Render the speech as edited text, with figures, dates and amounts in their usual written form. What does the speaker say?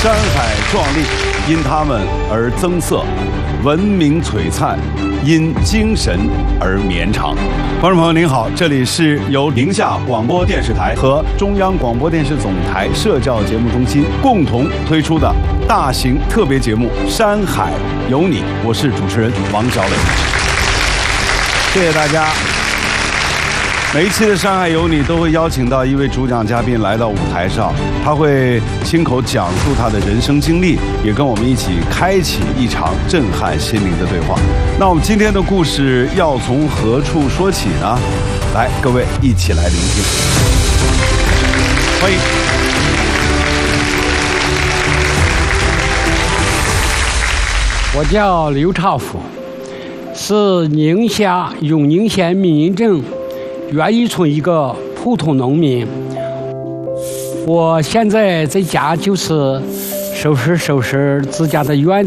山海壮丽，因他们而增色；文明璀璨，因精神而绵长。观众朋友您好，这里是由宁夏广播电视台和中央广播电视总台社教节目中心共同推出的大型特别节目《山海有你》，我是主持人王小磊。谢谢大家。每一期的《山海有你》都会邀请到一位主讲嘉宾来到舞台上，他会亲口讲述他的人生经历，也跟我们一起开启一场震撼心灵的对话。那我们今天的故事要从何处说起呢？来，各位一起来聆听。欢迎。 我叫刘超福，是宁夏永宁县民营镇园艺村一个普通农民。我现在在家就是收拾自家的园